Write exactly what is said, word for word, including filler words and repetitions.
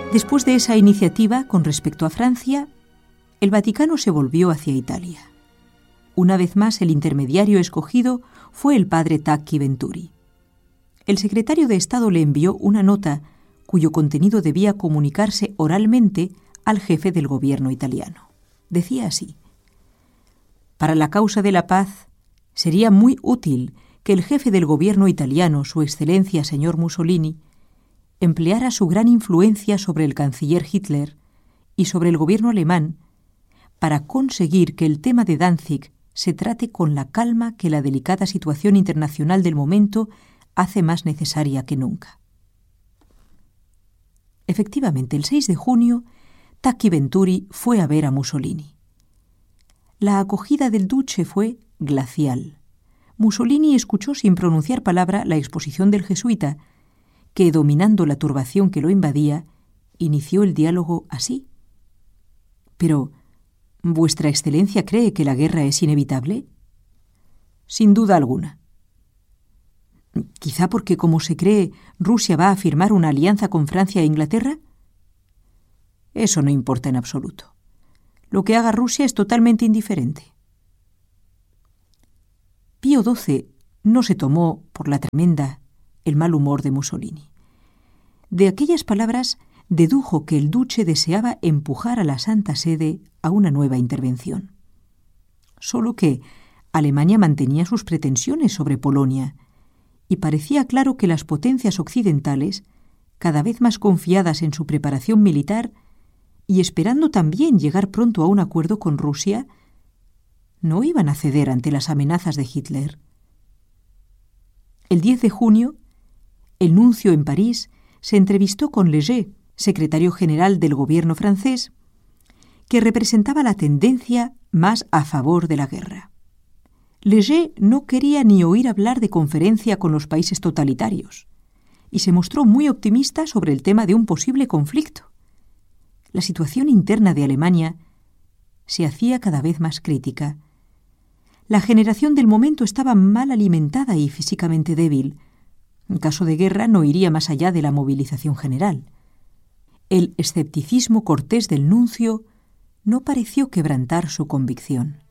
Después de esa iniciativa con respecto a Francia, el Vaticano se volvió hacia Italia. Una vez más, el intermediario escogido fue el padre Tacchi Venturi. El secretario de Estado le envió una nota cuyo contenido debía comunicarse oralmente al jefe del gobierno italiano. Decía así: para la causa de la paz, sería muy útil que el jefe del gobierno italiano, su excelencia señor Mussolini, empleara su gran influencia sobre el canciller Hitler y sobre el gobierno alemán para conseguir que el tema de Danzig se trate con la calma que la delicada situación internacional del momento hace más necesaria que nunca. Efectivamente, el seis de junio, Tacchi Venturi fue a ver a Mussolini. La acogida del duce fue glacial. Mussolini escuchó sin pronunciar palabra la exposición del jesuita, que, dominando la turbación que lo invadía, inició el diálogo así: «Pero, ¿Vuestra Excelencia cree que la guerra es inevitable?» «Sin duda alguna». «¿Quizá porque, como se cree, Rusia va a firmar una alianza con Francia e Inglaterra?» «Eso no importa en absoluto. Lo que haga Rusia es totalmente indiferente». Pío doce no se tomó por la tremenda el mal humor de Mussolini. De aquellas palabras dedujo que el duce deseaba empujar a la Santa Sede a una nueva intervención. Solo que Alemania mantenía sus pretensiones sobre Polonia y parecía claro que las potencias occidentales, cada vez más confiadas en su preparación militar y esperando también llegar pronto a un acuerdo con Rusia, no iban a ceder ante las amenazas de Hitler. El diez de junio, el nuncio en París se entrevistó con Léger, secretario general del gobierno francés, que representaba la tendencia más a favor de la guerra. Léger no quería ni oír hablar de conferencia con los países totalitarios y se mostró muy optimista sobre el tema de un posible conflicto. La situación interna de Alemania se hacía cada vez más crítica. La generación del momento estaba mal alimentada y físicamente débil. En caso de guerra no iría más allá de la movilización general. El escepticismo cortés del nuncio no pareció quebrantar su convicción.